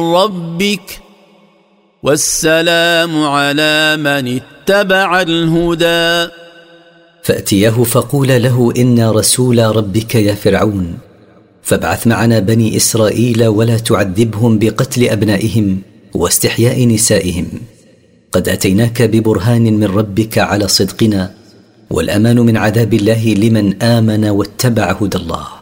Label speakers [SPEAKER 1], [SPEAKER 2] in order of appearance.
[SPEAKER 1] ربك والسلام على من اتبع الهدى.
[SPEAKER 2] فأتياه فقولا له: إنا رسول ربك يا فرعون، فابعث معنا بني إسرائيل ولا تعذبهم بقتل أبنائهم واستحياء نسائهم. قد أتيناك ببرهان من ربك على صدقنا، والأمان من عذاب الله لمن آمن واتبع هدى الله.